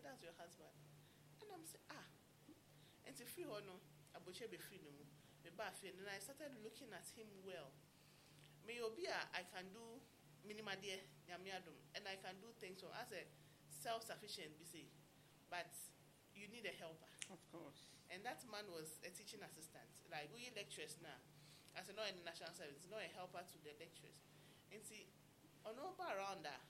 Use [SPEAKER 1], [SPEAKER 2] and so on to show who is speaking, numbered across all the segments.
[SPEAKER 1] that's your husband. And I'm saying, and if you know, I be free no more. And I started looking at him well. May I can do minima dear, and I can do things so as a self-sufficient busy, but you need a helper.
[SPEAKER 2] Of course.
[SPEAKER 1] And that man was a teaching assistant. Like we lecturers now, as a not in the national service, not a helper to the lecturers. And see, on over around that,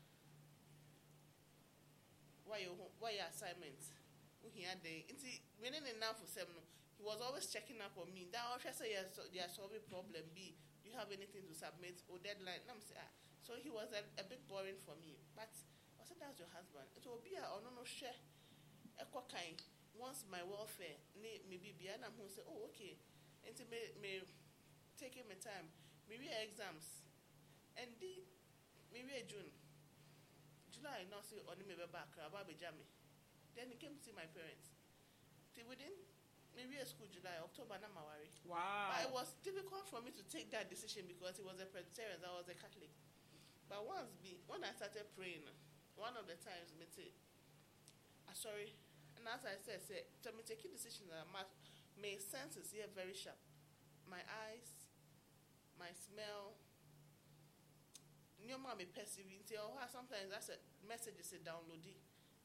[SPEAKER 1] why your assignments? We had the when enough for 7. He was always checking up on me. That officer say yes, they are solving problem B. Do you have anything to submit or deadline? And I'm saying, So he was a bit boring for me. But I said, that's your husband. It will be a no share. Kind. Once my welfare, maybe be and I'm going to say, oh, okay. And to me taking my time. Maybe exams. And maybe June. July, not say, only maybe back, about Jamie. Then he came to see my parents. Within maybe a school July, October, I'm worried.
[SPEAKER 2] Wow.
[SPEAKER 1] But it was difficult for me to take that decision because he was a Presbyterian, I was a Catholic. But when I started praying, one of the times, me say, sorry, and as I said, to me take a decision that my senses here very sharp. My eyes, my smell, your mom be perceiving. Sometimes that's a message is download it.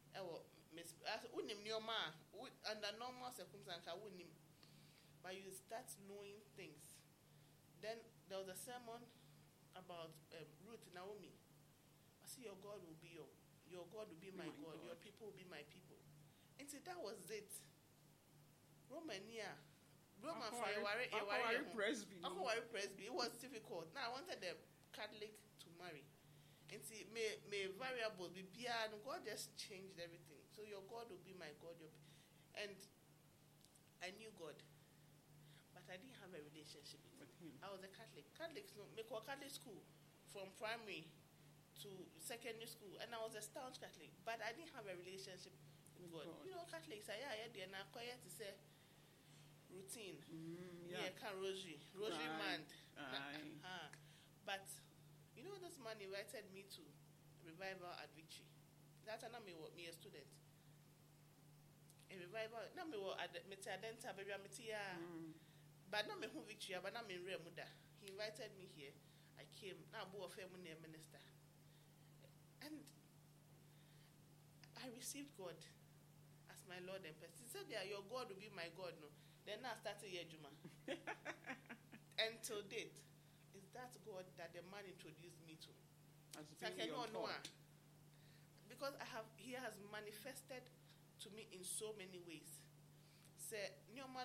[SPEAKER 1] Under normal circumstances, I wouldn't. But you start knowing things. Then there was a sermon about Ruth Naomi. I see your God will be your God will be my God. Your people will be my people. And so that was it. Roman Presby. It was difficult. Now I wanted the Catholic to marry. And see, may variables be and God just changed everything. So your God will be my God. And I knew God, but I didn't have a relationship with him. I was a Catholic. Catholics make a Catholic school from primary to secondary school, and I was a staunch Catholic, but I didn't have a relationship with God. You know, Catholics are and I quiet to say routine. Rosary man. But you know, this man invited me to revival at Victory. That's not me a student. A revival. Not me at Metadenta, baby, but not me who Victory, but not me in Remuda. He invited me here. I came. Now, I'm a family minister. And I received God as my Lord and Pastor. He said, yeah, your God will be my God. No. Then I started Yejuma. Until date. Is that God that the man introduced me to? So I cannot know. Because he has manifested to me in so many ways. Say, you know,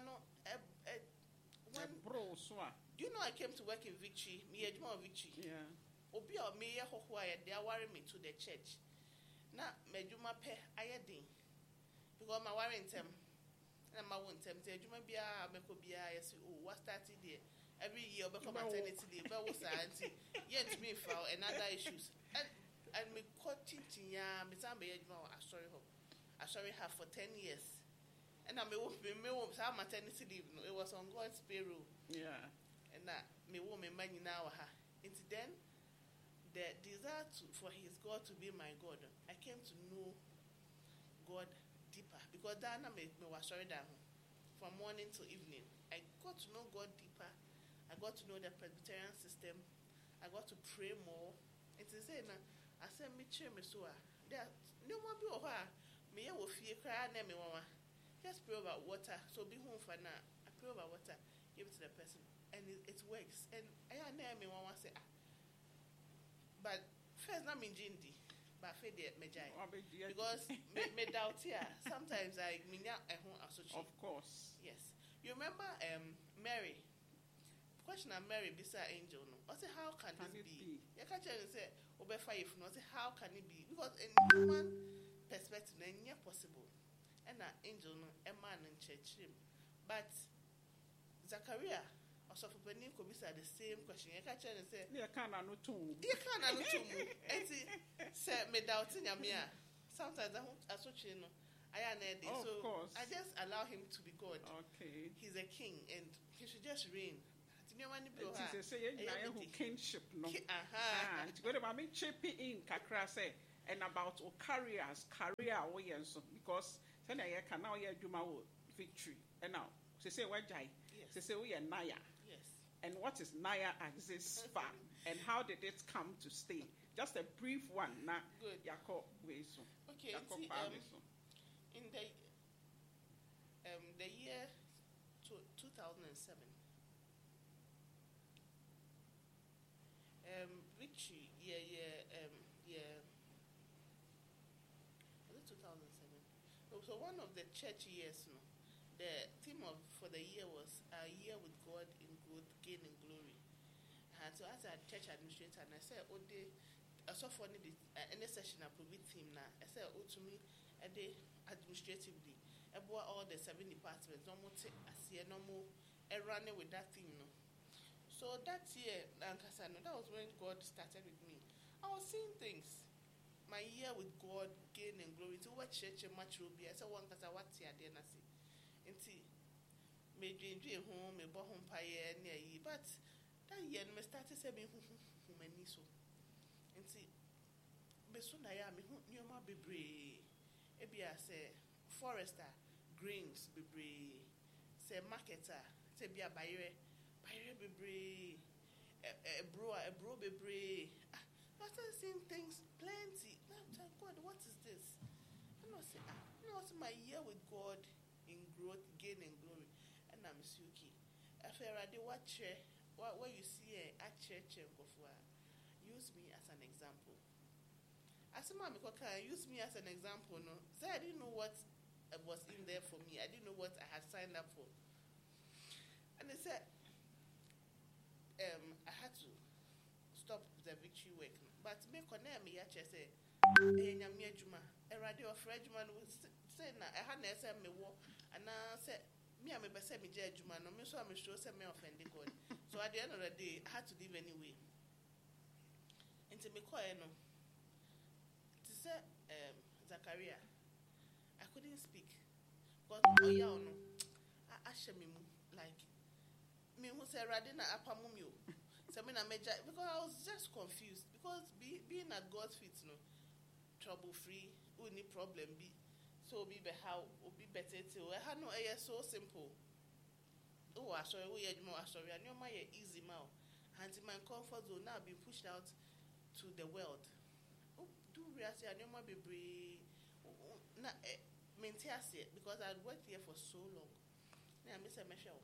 [SPEAKER 1] I came to work in Victory, Victory.
[SPEAKER 2] Yeah.
[SPEAKER 1] Obi or me, they are worrying me to the church. Now, Meduma pe ayadin. Because my worrying them, and my won't them, say, Juma Bia, Mekobia, yes, what started there? Every year, become maternity leave, but was auntie, yet me for another issues. And me coaching Tia, Miss Amber, I sorry her for 10 years. And I may have maternity leave. No, it was on God's payroll.
[SPEAKER 2] Yeah.
[SPEAKER 1] And that me woman money now. It's then the desire for his God to be my God. I came to know God deeper because that me was sorry down from morning to evening. I got to know God deeper. I got to know the Presbyterian system. I got to pray more. It is saying, I said, me cheer me so. There no more be over. Me will fear cry name me mama. Just pray about water. So be home for now. I pray about water. Give it to the person, and it works. And I name me mama say, but first not me Jindi, but I feel the Mejai because me doubt here. Sometimes I minya a home associate.
[SPEAKER 2] Of course.
[SPEAKER 1] Yes. You remember Mary? Question of Mary beside angel no. I say how can this be? You can't say over 5 no. I say how can it be? Because in human perspective, it's not possible. And an angel no, a man in church. But Zachariah also for Penny could be the same question. You can't say
[SPEAKER 2] you can't know too.
[SPEAKER 1] You can't know too. And say me doubting Yamia. Sometimes I associate no. I am there. So
[SPEAKER 2] course.
[SPEAKER 1] I just allow him to be God.
[SPEAKER 2] Okay.
[SPEAKER 1] He's a king and he should just reign.
[SPEAKER 2] It is a kinship, no. It's good about me chipping in Kakra say, and about our career away and so because then I can now hear Juma victory and now say what jai say we are Naya.
[SPEAKER 1] Yes.
[SPEAKER 2] And what is Naya Axis Farm and how did it come to stay? Just a brief one na
[SPEAKER 1] good.
[SPEAKER 2] Yako Weso.
[SPEAKER 1] Okay, in the year 2007, Victory, was it 2007? So one of the church years, no, the theme for the year was a year with God in growth, gain, and glory. And so as a church administrator, and I said, oh, I saw for any session I put with him now. I said, oh, to me, a day administratively, I bought all the 7 departments, no more I see no more running with that thing, no. So that year, that was when God started with me. I was seeing things. My year with God, gain and glory. To what church and much will be. I said, one because I want to see. And see, me dream home, me bought home pie near ye. But that year, me started saying, who many so. And see, me soon I am, you might be brave. Ebi I say, forester, greens be brave. Say, marketer, say, be a buyer. Be brave. A bro be brave. I started seeing things plenty. Now I'm like, God, what is this? And I say, what's my year with God in growth, gain, and glory? And I'm Suki. If I did what you see at church, use me as an example. I said, Mommy, use me as an example. No, so I didn't know what was in there for me. I didn't know what I had signed up for. And they said, I had to stop the victory work. But me connect me say, nyamia juma. A radio of Frenchman would say na I had na me wo and I said me am be say me je juma no me so am sure say me offending God. So at the end of the day I had to leave anyway. Until me call no. To say Zachariah I couldn't speak. Because oh yeah no. I me like me who say radina apamumio. So me na major because I was just confused because being at God's feet no trouble free, only problem be so be how be better till I had no air so simple. Oh I sorry we more sorry and your my easy mouth. And my comfort zone now being pushed out to the world. Oh do realize and your be brave na maintain it because I worked here for so long. Now Mr. Michelle.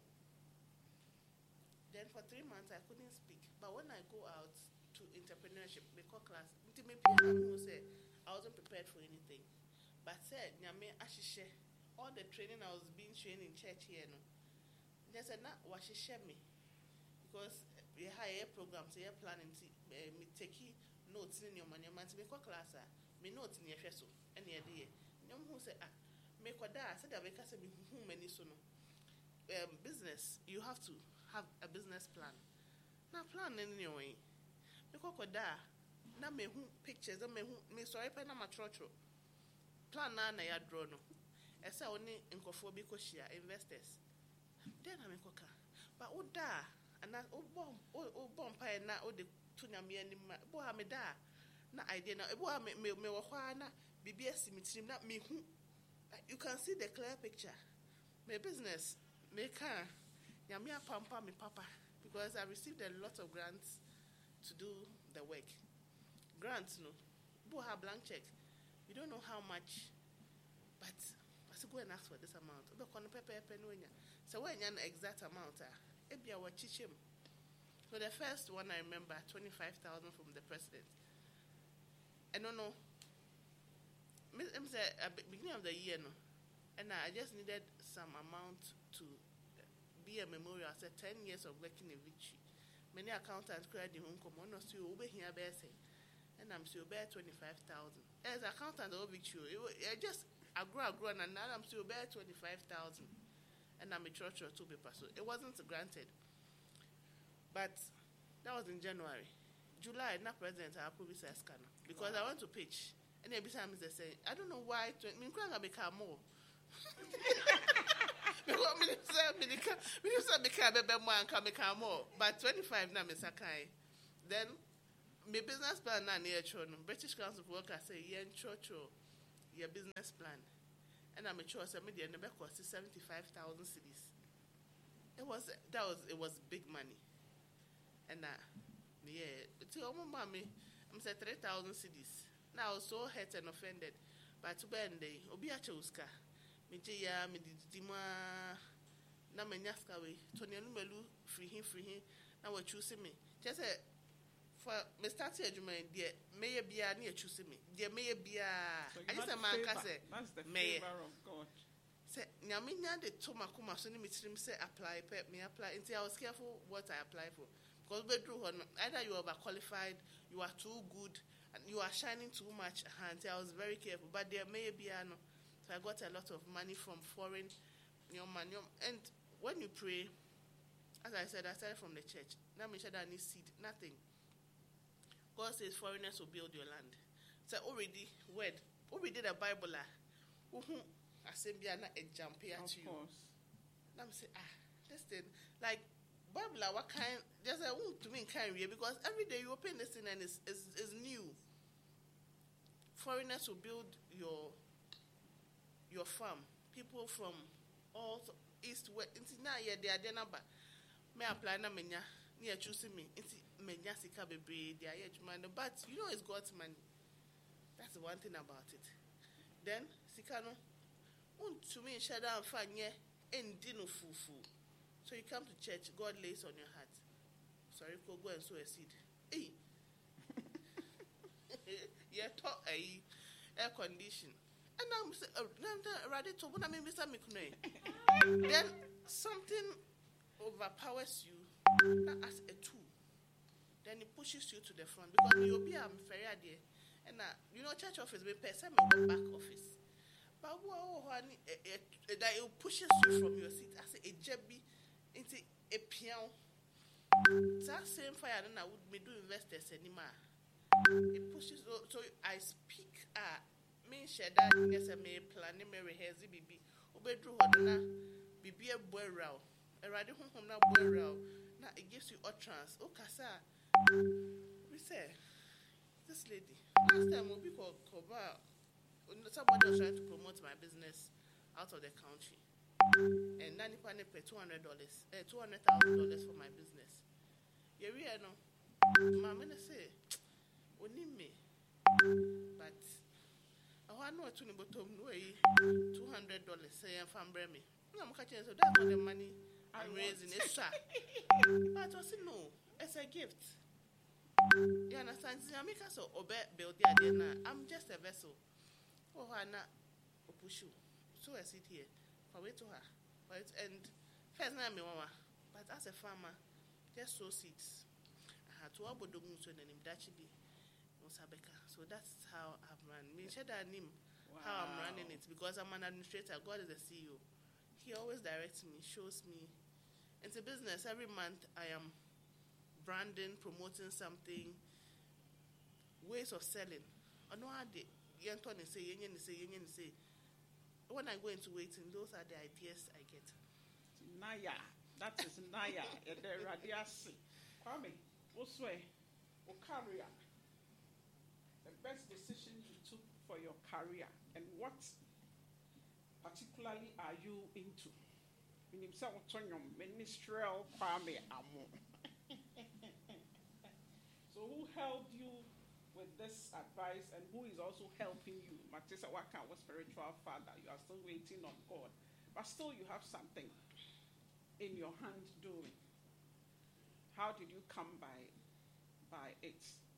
[SPEAKER 1] Then for 3 months I couldn't speak. But when I go out to entrepreneurship, we call class. Who said I wasn't prepared for anything. But said, Nyame Ashishe, all the training I was being trained in church here, no. They said, nah, washishe me. Because we have a program, so you're planning to me take notes in your money, man, to make a class, me notes in your vessel, any idea. Nyam who said, make what that, said that because me who many so no. Business, you have to have a business plan. Now plan anyway. Because that na me who pictures me sorry pa na matrocho. Plan na ya draw no. Esa oni nkofo bi ko share investors. Then na me koka. But oda ana obom pa na ode tunyame ani ma. Bo ha me da na idea na ebo ha me wo kwa na bibi asimitrim na me hu. You can see the clear picture. My business me can Yamia pampa me papa because I received a lot of grants to do the work. Grants no. Bo have blank check. You don't know how much, but I should go and ask for this amount. So when you an exact amount, ebia wa chichim. So the first one I remember 25,000 from the president. I don't know. I'm say at the beginning of the year no. And I just needed some amount to be a memorial. I said 10 years of working in Victory. Many accountants cried in home common, no, still over here, and I'm still bear 25,000. As accountant of Victory, I just I grew, and now I'm still bear 25,000. And I'm a church or 2 papers, so it wasn't granted. But that was in January. July, not president, I approved this scanner because I went to pitch. And every time they say, I don't know why, I become more. But 25 now, Mr. Kai. Then my business plan na near children. British Council for Workers say yen your business plan. And I'm sure some media never cost 75,000 cedis. It was big money. And yeah, it's your mommy. I'm said 3,000 cedis. Now I was so hurt and offended. But to bend day, Obiacha Uska. Mijaya, Midima, Namanyaska way, Tony Lumelu, free him. Now we're choosing me. Just for me starting a dear, may be a near choosing me. There may be a. I just a man can say,
[SPEAKER 2] that's the favor of God.
[SPEAKER 1] Say, Yaminya de Tomakuma, so him say apply, pet me apply. And I was careful what I apply for. Because either you are overqualified, you are too good, and you are shining too much. And I was very careful. But there may be no. So I got a lot of money from foreign, and when you pray, as I said, I started from the church. Now me said I need seed, nothing. God says foreigners will build your land. So already the Bible assembly a jump here to you. Now me say this thing like Bible what kind just I want to mean kind of because every day you open this thing and is new. Foreigners will build your farm. People from all east west. Now they are their number. May apply na menya near choosing me. Menya sika bebre they are money. But you know it's God's money. That's the one thing about it. Then sikano to me shada and fanye endino fufu. So you come to church, God lays on your heart. Sorry, go and sow a seed. Hey. Yeah, talk air condition. And I'm ready to when I mean Mr. McNay. Then something overpowers you as a tool. Then it pushes you to the front because you'll be a very idea. And church office may pay some back office. But that it pushes you from your seat as a jebby into a piano. That same fire then I would do investors anymore. It pushes so I speak me share that yes I may plan me rehearse bibi obedru hodna bibi ebuerao erade honhom na buerao na it gives you utterance kasa we say this lady last time we called Koba somebody was trying to promote my business out of the country and Nani Pane pay $200,000 for my business. You really know mama say only me but I know to the bottom way $200 say I'm from Bremy. I'm catching so that's not the money I'm raising it, sir. But I said no, it's a gift. You understand? I make us build the idea. I'm just a vessel. Oh, Hannah, push you. So I sit here for way to her. But and first name me mama. But as a farmer, just sow seeds. I had to abodo muso and him that should be. So that's how I've run. How I'm running it because I'm an administrator. God is the CEO. He always directs me, shows me. It's a business. Every month I am branding, promoting something, ways of selling. I know how they say. When I go into waiting, those are the ideas I get.
[SPEAKER 2] Naya, that is Naya. The radiasi. Kwame, what's way? O career. The best decision you took for your career and what particularly are you into? In himself, ministerial Kwame Amo. So who helped you with this advice and who is also helping you? Matisa Waka was spiritual father. You are still waiting on God. But still you have something in your hand doing. How did you come by it?